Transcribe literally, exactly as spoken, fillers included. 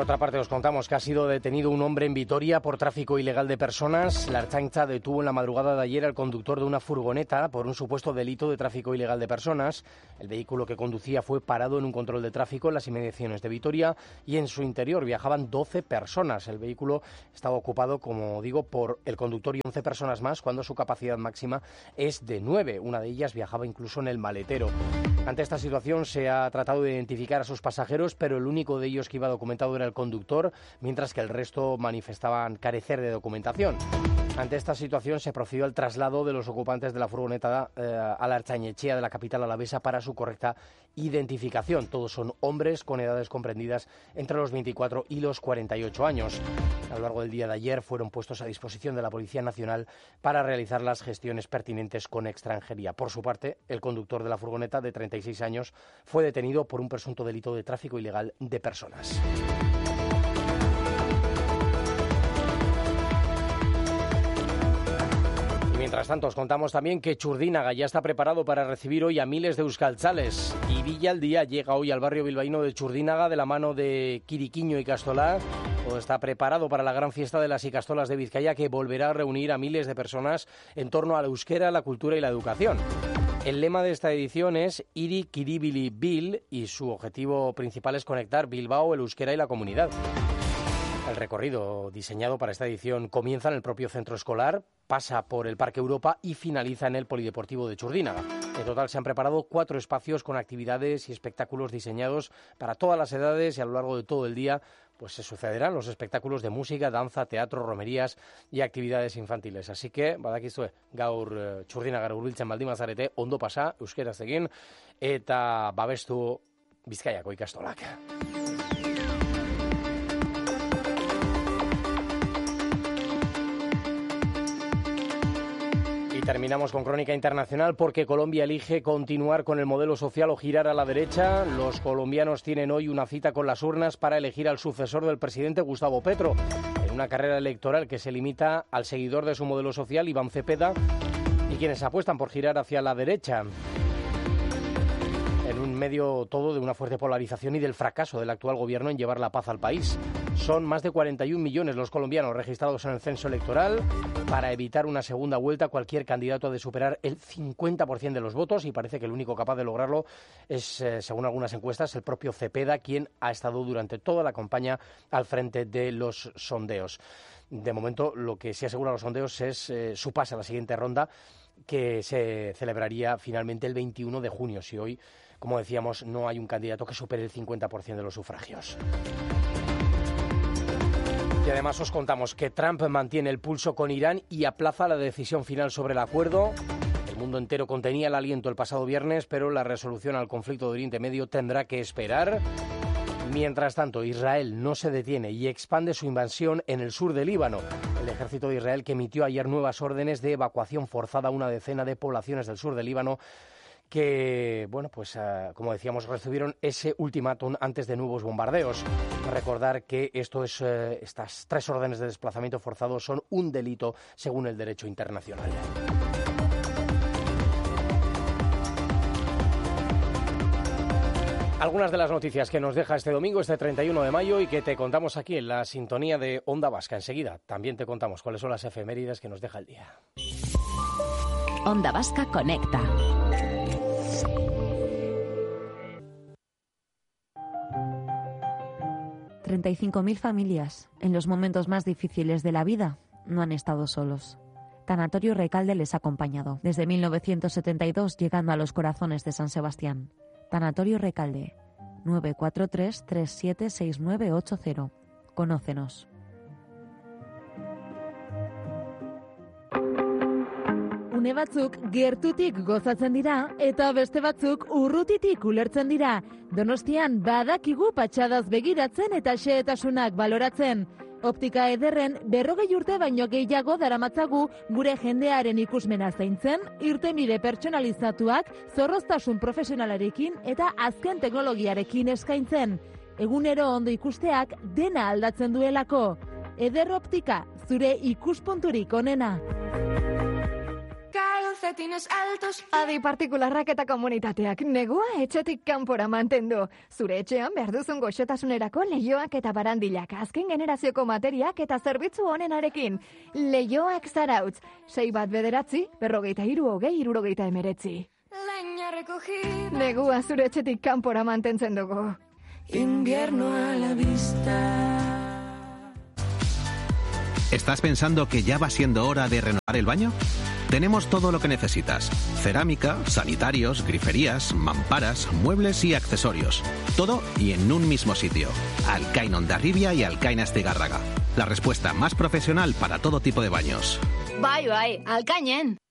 otra parte, os contamos que ha sido detenido un hombre en Vitoria por tráfico ilegal de personas. La Ertzaintza detuvo en la madrugada de ayer al conductor de una furgoneta por un supuesto delito de tráfico ilegal de personas. El vehículo que conducía fue parado en un control de tráfico en las inmediaciones de Vitoria y en su interior viajaban doce personas. El vehículo estaba ocupado, como digo, por el conductor y once personas más, cuando su capacidad máxima es de nueve. Una de ellas viajaba incluso en el maletero. Ante esta situación se ha tratado de identificar a sus pasajeros, pero el único de ellos que iba documentado era el conductor, mientras que el resto manifestaban carecer de documentación. Ante esta situación se procedió al traslado de los ocupantes de la furgoneta eh, a la Ertzainetxea de la capital alavesa para su correcta identificación. Todos son hombres con edades comprendidas entre los veinticuatro y los cuarenta y ocho años. A lo largo del día de ayer fueron puestos a disposición de la Policía Nacional para realizar las gestiones pertinentes con extranjería. Por su parte, el conductor de la furgoneta, de treinta y seis años, fue detenido por un presunto delito de tráfico ilegal de personas. Mientras tanto, os contamos también que Txurdinaga ya está preparado para recibir hoy a miles de euskaltzales. Y Villaldia llega hoy al barrio bilbaíno de Txurdinaga de la mano de Quiriquiño y Castolá. Todo está preparado para la gran fiesta de las Ikastolas de Vizcaya, que volverá a reunir a miles de personas en torno al euskera, la cultura y la educación. El lema de esta edición es Iri Kiribili Bil y su objetivo principal es conectar Bilbao, el euskera y la comunidad. El recorrido diseñado para esta edición comienza en el propio centro escolar, pasa por el Parque Europa y finaliza en el Polideportivo de Txurdinaga. En total se han preparado cuatro espacios con actividades y espectáculos diseñados para todas las edades y a lo largo de todo el día pues se sucederán los espectáculos de música, danza, teatro, romerías y actividades infantiles. Así que, badakizue, gaur uh, Txurdinagara hurbiltzen baldin bazarete, ondo pasa, euskeraz egin, eta babestu Bizkaiako ikastolak. Terminamos con crónica internacional porque Colombia elige continuar con el modelo social o girar a la derecha. Los colombianos tienen hoy una cita con las urnas para elegir al sucesor del presidente Gustavo Petro, en una carrera electoral que se limita al seguidor de su modelo social, Iván Cepeda, y quienes apuestan por girar hacia la derecha. En un medio todo de una fuerte polarización y del fracaso del actual gobierno en llevar la paz al país. Son más de cuarenta y un millones los colombianos registrados en el censo electoral. Para evitar una segunda vuelta, cualquier candidato ha de superar el cincuenta por ciento de los votos y parece que el único capaz de lograrlo es, eh, según algunas encuestas, el propio Cepeda, quien ha estado durante toda la campaña al frente de los sondeos. De momento, lo que sí aseguran los sondeos es eh, su pase a la siguiente ronda, que se celebraría finalmente el veintiuno de junio, si hoy, como decíamos, no hay un candidato que supere el cincuenta por ciento de los sufragios. Y además os contamos que Trump mantiene el pulso con Irán y aplaza la decisión final sobre el acuerdo. El mundo entero contenía el aliento el pasado viernes, pero la resolución al conflicto de Oriente Medio tendrá que esperar. Mientras tanto, Israel no se detiene y expande su invasión en el sur del Líbano. El ejército de Israel, que emitió ayer nuevas órdenes de evacuación forzada a una decena de poblaciones del sur del Líbano, que, bueno, pues uh, como decíamos, recibieron ese ultimátum antes de nuevos bombardeos. Recordar que esto es, uh, estas tres órdenes de desplazamiento forzado son un delito según el derecho internacional. Algunas de las noticias que nos deja este domingo, este treinta y uno de mayo, y que te contamos aquí en la sintonía de Onda Vasca. Enseguida también te contamos cuáles son las efemérides que nos deja el día. Onda Vasca conecta. treinta y cinco mil familias, en los momentos más difíciles de la vida, no han estado solos. Tanatorio Recalde les ha acompañado desde mil novecientos setenta y dos, llegando a los corazones de San Sebastián. Tanatorio Recalde, nueve cuatro tres, tres siete seis nueve ocho cero. Conócenos. Une batzuk gertutik gozatzen dira eta beste batzuk urrutitik ulertzen dira. Donostian badakigu patxadaz begiratzen eta xehetasunak baloratzen. Optika ederren berrogei urte baino gehiago daramatzagu gure jendearen ikusmena zaintzen, irtenbide pertsonalizatuak, zorroztasun profesionalarekin eta azken teknologiarekin eskaintzen. Egunero ondo ikusteak dena aldatzen duelako. Eder Optika, zure ikuspunturik onena. calcetines altos. Adi partikularrak eta komunitateak negua etxetik kanpora mantendu. Zure etxean behar duzun goxotasunerako leioak eta barandilak, azken generazioko materiak eta zerbitzu honenarekin. Leioak Zarautz, sei bat bederatzi, berrogeita hiru hogei hirurogeita emeretzi. Leña recogida. Negua zure etxetik kanpora mantentzen dugu. Invierno a la vista. ¿Estás pensando que ya va siendo hora de renovar el baño? Tenemos todo lo que necesitas. Cerámica, sanitarios, griferías, mamparas, muebles y accesorios. Todo y en un mismo sitio. Alcain Hondarribia y Alcain Astigarraga. La respuesta más profesional para todo tipo de baños. Bai, bai, Alcainen.